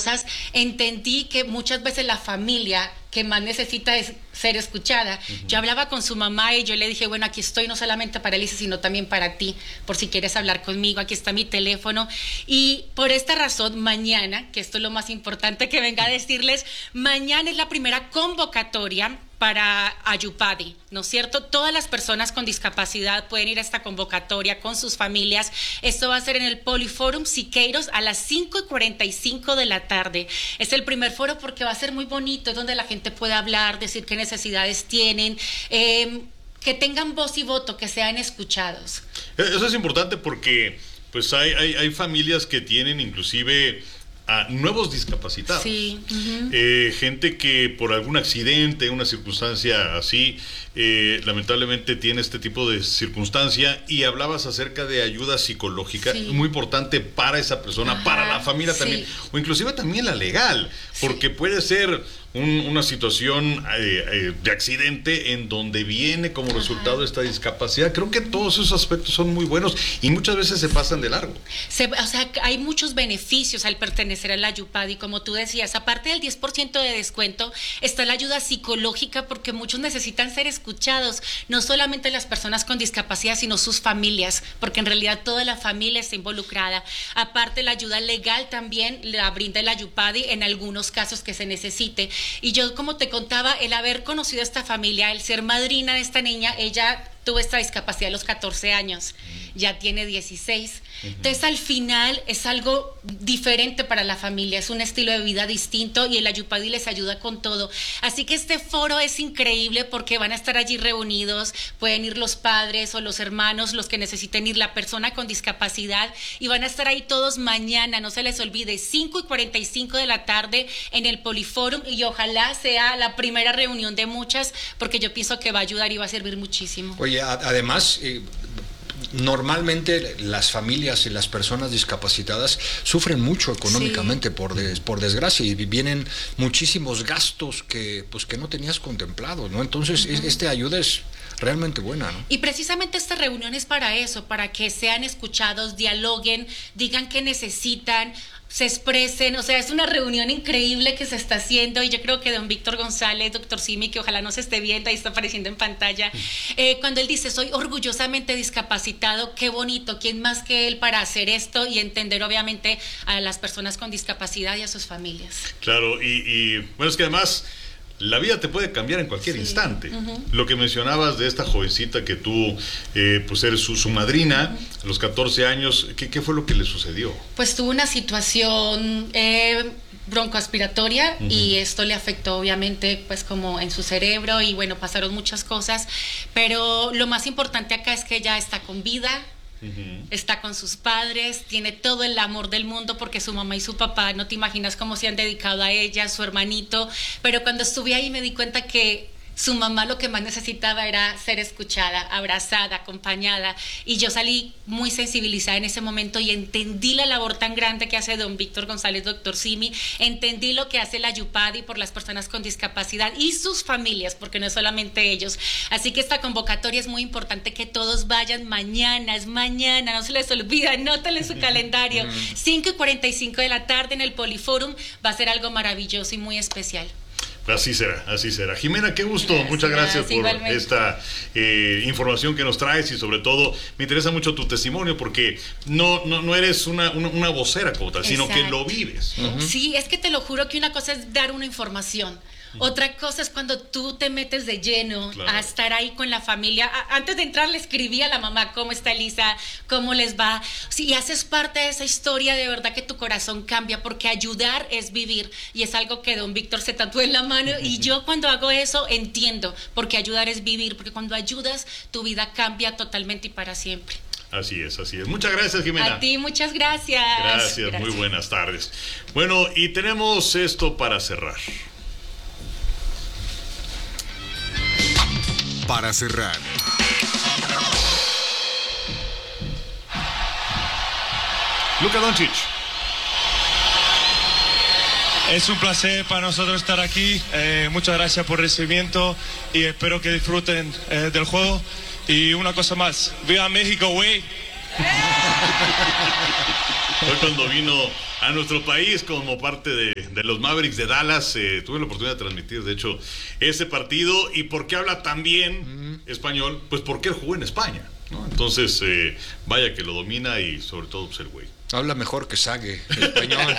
cosas, entendí que muchas veces la familia que más necesita es ser escuchada. Yo hablaba con su mamá y yo le dije, bueno, aquí estoy no solamente para Alicia, sino también para ti, por si quieres hablar conmigo, aquí está mi teléfono. Y por esta razón, mañana, que esto es lo más importante que venga a decirles, mañana es la primera convocatoria para Ayupadi, ¿no es cierto? Todas las personas con discapacidad pueden ir a esta convocatoria con sus familias. Esto va a ser en el Poliforum Siqueiros a las 5:45 de la tarde. Es el primer foro porque va a ser muy bonito, es donde la gente puede hablar, decir qué necesidades tienen, que tengan voz y voto, que sean escuchados. Eso es importante porque pues hay familias que tienen inclusive a nuevos discapacitados. Sí. Gente que por algún accidente, una circunstancia así, lamentablemente tiene este tipo de circunstancia, y hablabas acerca de ayuda psicológica, muy importante para esa persona, para la familia también, o inclusive también la legal, porque puede ser una situación de accidente en donde viene como resultado de esta discapacidad. Creo que todos esos aspectos son muy buenos y muchas veces se pasan de largo. O sea, hay muchos beneficios al pertenecer a la Ayupadi, como tú decías. Aparte del 10% de descuento, está la ayuda psicológica, porque muchos necesitan ser escuchados, no solamente las personas con discapacidad, sino sus familias, porque en realidad toda la familia está involucrada. Aparte, la ayuda legal también la brinda la Ayupadi en algunos casos que se necesite. Y yo, como te contaba, el haber conocido a esta familia, el ser madrina de esta niña, ella tuvo esta discapacidad a los 14 años, ya tiene 16. Entonces, al final es algo diferente para la familia, es un estilo de vida distinto y el Ayupadi les ayuda con todo. Así que este foro es increíble porque van a estar allí reunidos, pueden ir los padres o los hermanos, los que necesiten ir, la persona con discapacidad, y van a estar ahí todos mañana, no se les olvide, 5:45 de la tarde en el Poliforum, y ojalá sea la primera reunión de muchas, porque yo pienso que va a ayudar y va a servir muchísimo. Oye, además, normalmente las familias y las personas discapacitadas sufren mucho económicamente, por desgracia, y vienen muchísimos gastos que no tenías contemplados, ¿no? Entonces, esta ayuda es realmente buena, ¿no? Y precisamente esta reunión es para eso, para que sean escuchados, dialoguen, digan qué necesitan, se expresen. O sea, es una reunión increíble que se está haciendo, y yo creo que don Víctor González, doctor Simi, que ojalá nos esté viendo, ahí está apareciendo en pantalla, cuando él dice, soy orgullosamente discapacitado, qué bonito, ¿quién más que él para hacer esto y entender obviamente a las personas con discapacidad y a sus familias? Claro, y bueno, es que además la vida te puede cambiar en cualquier instante. Lo que mencionabas de esta jovencita que tú, pues eres su madrina, a los 14 años, ¿qué fue lo que le sucedió? Pues tuvo una situación broncoaspiratoria, y esto le afectó obviamente pues como en su cerebro, y bueno, pasaron muchas cosas, pero lo más importante acá es que ella está con vida. Está con sus padres, tiene todo el amor del mundo, porque su mamá y su papá, no te imaginas cómo se han dedicado a ella, su hermanito. Pero cuando estuve ahí me di cuenta que su mamá lo que más necesitaba era ser escuchada, abrazada, acompañada, y yo salí muy sensibilizada en ese momento y entendí la labor tan grande que hace don Víctor González, doctor Simi, entendí lo que hace la Ayupadi por las personas con discapacidad y sus familias, porque no es solamente ellos. Así que esta convocatoria es muy importante que todos vayan mañana, es mañana, no se les olvida, anótenlo en su calendario, 5:45 de la tarde en el Poliforum, va a ser algo maravilloso y muy especial. Así será, así será. Jimena, qué gusto, muchas gracias por igualmente esta información que nos traes, y sobre todo me interesa mucho tu testimonio, porque no eres una vocera como tal, sino que lo vives, ¿no? Sí, es que te lo juro que una cosa es dar una información, otra cosa es cuando tú te metes de lleno a estar ahí con la familia. Antes de entrar le escribí a la mamá, ¿cómo está Elisa? ¿Cómo les va? Si haces parte de esa historia, de verdad que tu corazón cambia, porque ayudar es vivir, y es algo que don Víctor se tatuó en la mano, y yo cuando hago eso entiendo, porque ayudar es vivir, porque cuando ayudas tu vida cambia totalmente y para siempre. Así es, así es. Muchas gracias, Jimena. A ti, muchas gracias. Gracias, muy buenas tardes. Bueno, y tenemos esto para cerrar. Para cerrar, Luka Doncic. Es un placer para nosotros estar aquí. Muchas gracias por el recibimiento y espero que disfruten del juego. Y una cosa más, ¡viva México, güey! Fue cuando vino a nuestro país como parte de de los Mavericks de Dallas. Tuve la oportunidad de transmitir, de hecho, ese partido. ¿Y por qué habla tan bien español? Pues porque él jugó en España, ¿no? Entonces, vaya que lo domina y sobre todo pues, el güey. Habla mejor que Sague, español.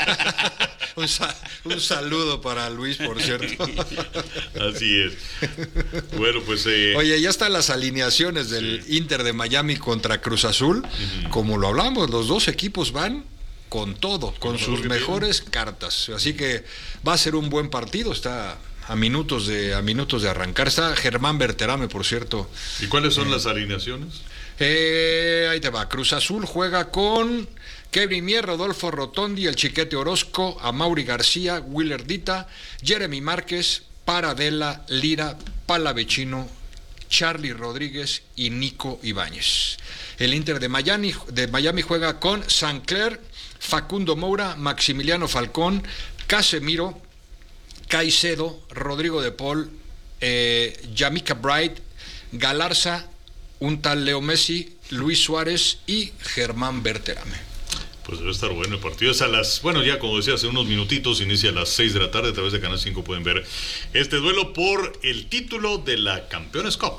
un saludo para Luis, por cierto. Así es. Bueno, pues... Oye, ya están las alineaciones del Inter de Miami contra Cruz Azul. Como lo hablamos, los dos equipos van con todo, con sus mejores cartas. Así que va a ser un buen partido. Está a minutos de arrancar. Está Germán Berterame, por cierto. ¿Y cuáles son las alineaciones? Ahí te va. Cruz Azul juega con Kevin Mier, Rodolfo Rotondi, el Chiquete Orozco, Amaury García, Willer Dita, Jeremy Márquez, Paradela, Lira, Palavecino, Charlie Rodríguez y Nico Ibáñez. El Inter de Miami juega con Sancler, Facundo Moura, Maximiliano Falcón, Casemiro, Caicedo, Rodrigo de Paul, Yamika Bright, Galarza, un tal Leo Messi, Luis Suárez y Germán Berterame. Pues debe estar bueno el partido. Es a las, bueno, ya como decía, hace unos minutitos, inicia a las 6 de la tarde, a través de Canal 5 pueden ver este duelo por el título de la Campeones Cup.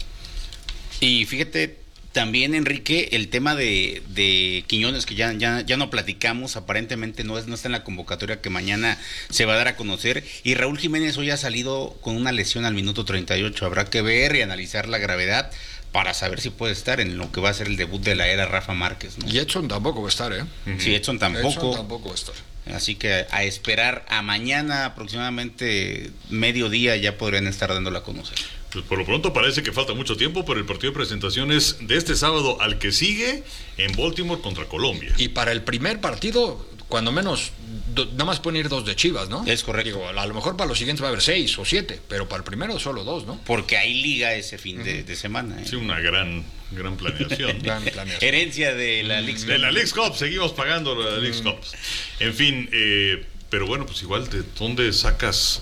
Y fíjate, también, Enrique, el tema de Quiñones, que ya no platicamos, aparentemente no está en la convocatoria que mañana se va a dar a conocer, y Raúl Jiménez hoy ha salido con una lesión al minuto 38, habrá que ver y analizar la gravedad para saber si puede estar en lo que va a ser el debut de la era Rafa Márquez, ¿no? Y Edson tampoco va a estar, ¿eh? Sí, Edson tampoco. Edson tampoco va a estar. Así que a esperar a mañana, aproximadamente mediodía, ya podrían estar dándola a conocer. Pues por lo pronto parece que falta mucho tiempo, pero el partido de presentaciones de este sábado al que sigue en Baltimore contra Colombia. Y para el primer partido, cuando menos, nada más pueden ir 2 de Chivas, ¿no? Es correcto. Digo, a lo mejor para los siguientes va a haber 6 o 7, pero para el primero solo 2, ¿no? Porque hay liga ese fin de semana. Sí, una gran planeación. Gran planeación. Herencia de la Leagues Cup. De la Leagues Cup, seguimos pagando la Leagues Cup. En fin, pero bueno, pues igual, ¿de dónde sacas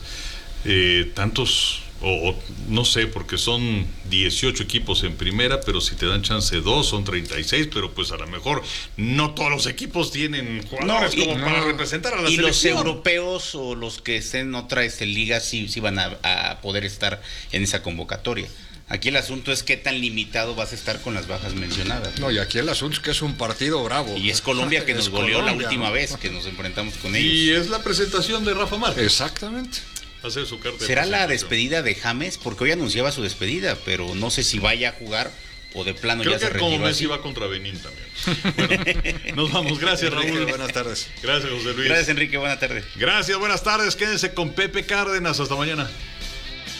tantos? O no sé, porque son 18 equipos en primera, pero si te dan chance 2, son 36, pero pues a lo mejor no todos los equipos tienen jugadores para representar a la selección. Y los europeos o los que estén en otra liga sí van a poder estar en esa convocatoria. Aquí el asunto es qué tan limitado vas a estar con las bajas mencionadas. No, y aquí el asunto es que es un partido bravo. Y es Colombia que nos goleó Colombia, la última ¿no? vez que nos enfrentamos con ellos. Y es la presentación de Rafa Márquez. Exactamente. Hacer su carta de ¿Será la presentación. despedida de James? Porque hoy anunciaba su despedida, pero no sé si vaya a jugar o de plano Creo ya se que como retiró Messi así. va contra Benín también. Bueno, nos vamos. Gracias, Raúl. Buenas tardes. Gracias, José Luis. Gracias, Enrique. Buenas tardes. Gracias, buenas tardes. Quédense con Pepe Cárdenas. Hasta mañana.